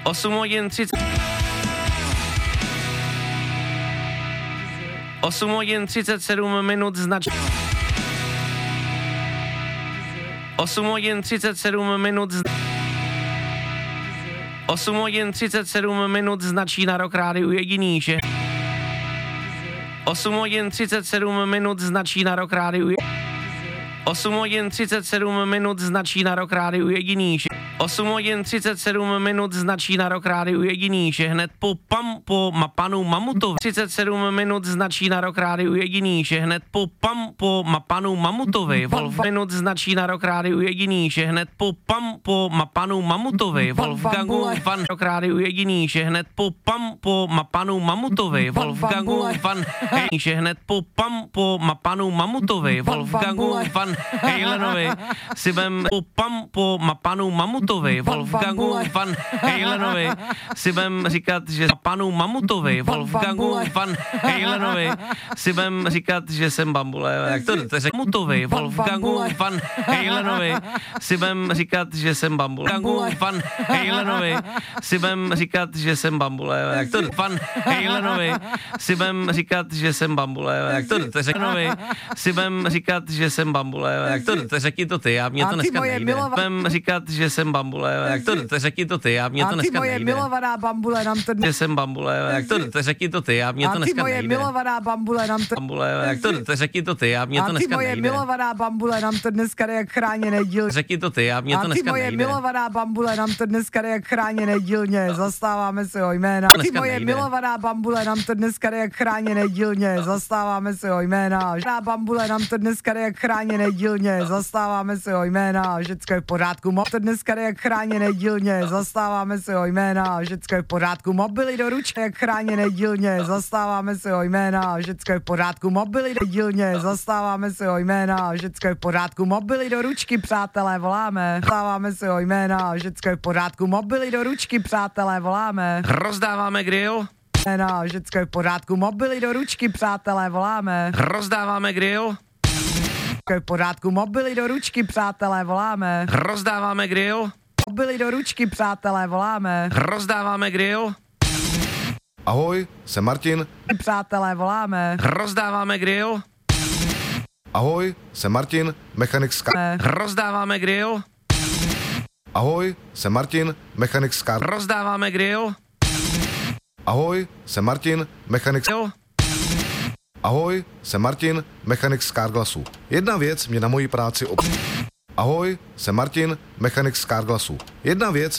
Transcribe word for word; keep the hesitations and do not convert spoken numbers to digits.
osm hodin třicet... osm hodin třicet sedm minut znač... osm hodin třicet sedm minut z... osm hodin třicet sedm minut značí na Rock Rádiu jediný, že... osm hodin třicet sedm minut značí na Rock Rádiu je... osm hodin třicet sedm minut značí na Rock Rádiu jediný, že... osm hodin třicet sedm minut značí na Rock Rádiu jediný, že hned po pam, po ma, panu Mamutovi. třicet sedm minut značí na Rock Rádiu jediný, že hned po pam, po ma, panu Mamutovi. Wolf minut značí na Rock Rádiu jediný, že hned po pam, po ma, panu Mamutovi. Wolfgangu Van Rock Rádiu jediný, že hned po pam, po ma, panu Mamutovi. Wolfgangu Van Hej, že hned po pam, po ma, panu Mamutovi. Wolfgangu Van Halenovi si bem po pam, po ma, panu Mamutovi. Wolfgangu Van Halenovi si bem říkat, že panu Mamutovi. Wolfgangu Van Halenovi si bem říkat, že jsem bambule. Jak to to řekl? Mamutovi. Wolfgangu Van Halenovi si bem říkat, že jsem bambule. Wolfgangu Van Halenovi si bem říkat, že jsem bambule. Jak to Van Halenovi si bem říkat, že jsem bambule. Jak to to řekl? Si bem říkat, že jsem bambule. Jak to to řekni to ty, já mě to dneska nejde. Bem říkat, že jsem bambule. Jak to to řekni to ty, já mě to dneska nejde. A ty moje milovaná bambule nám to... Že jsem bambule, jak to to řekni to ty, já mě to dneska nejde. A ty moje milovaná bambule nám to... Bambule, jak to to řekni to ty, já mě to dneska nejde. A ty moje milovaná bambule nám to dneska jde jak chráněný díl. Řekni to ty, já mě to dneska nejde. A ty moje milovaná bambule nám to dneska jde jak chráněný dílně, zastáváme se ho jména. A ty moje milovaná bambule nám to dneska jde jak chráněný dílně, zastáváme se ho jména. Žádná bambule nám to dneska jde jak chráněný dílně, zastáváme se ho jména, všecko je v pořádku. Mo to dneska jde jak chráněný dílně, zastáváme se ho jména, všecko je v pořádku. Mobily do ručky jak chráněný dílně, zastáváme se ho jména, všecko je v pořádku. Mobily do dílně, zastáváme se ho jména, všecko je v pořádku. Mobily do ručky, přátelé, voláme. Zastáváme se ho jména, všecko je v pořádku. Mobily do ručky, přátelé, voláme. Rozdáváme grill. Jména, všecko je v pořádku. Mobily do ručky, přátelé, voláme. Rozdáváme grill. Je v pořádku. Mobily do ručky, přátelé, voláme. Rozdáváme grill. Mobily do ručky, přátelé, voláme. Rozdáváme grill. Ahoj, jsem Martin. Přátelé, voláme. Rozdáváme grill. Ahoj, jsem Martin, mechanik z kar... Rozdáváme grill. Ahoj, jsem Martin, mechanik z kar... Rozdáváme grill. Ahoj, jsem Martin, mechanik z... Ahoj, jsem Martin, mechanik z Carglassu. Jedna věc mě na mojí práci ob... Ahoj, jsem Martin, mechanik z Carglassu. Jedna věc